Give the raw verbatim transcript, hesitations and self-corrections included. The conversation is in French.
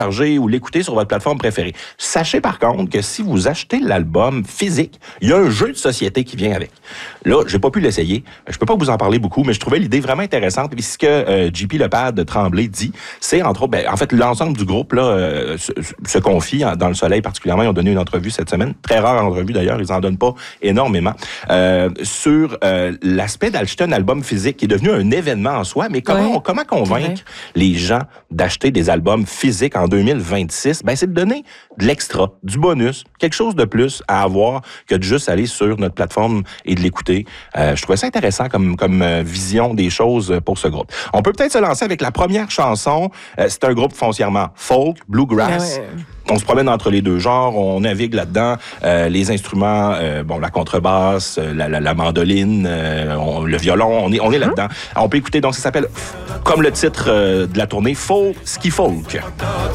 ou l'écouter sur votre plateforme préférée. Sachez par contre que si vous achetez l'album physique, il y a un jeu de société qui vient avec. Là, j'ai pas pu l'essayer. Je peux pas vous en parler beaucoup, mais je trouvais l'idée vraiment intéressante. Puis ce que euh, J P Lepad de Tremblay dit, c'est entre autres, ben, en fait, l'ensemble du groupe là euh, se, se confie dans le Soleil particulièrement. Ils ont donné une entrevue cette semaine, très rare entrevue d'ailleurs. Ils en donnent pas énormément euh, sur euh, l'aspect d'acheter un album physique qui est devenu un événement en soi. Mais comment, ouais. on, comment convaincre les gens d'acheter des albums physiques en deux mille vingt-six, ben c'est de donner de l'extra, du bonus, quelque chose de plus à avoir que de juste aller sur notre plateforme et de l'écouter. Euh, je trouvais ça intéressant comme, comme euh, vision des choses pour ce groupe. On peut peut-être se lancer avec la première chanson. Euh, c'est un groupe foncièrement folk, bluegrass. Ouais, ouais. On se promène entre les deux genres, on navigue là-dedans. Euh, les instruments, euh, bon, la contrebasse, la, la, la mandoline, euh, on, le violon, on est, on est là-dedans. On peut écouter, donc ça s'appelle, comme le titre euh, de la tournée, Folk Ski Folk.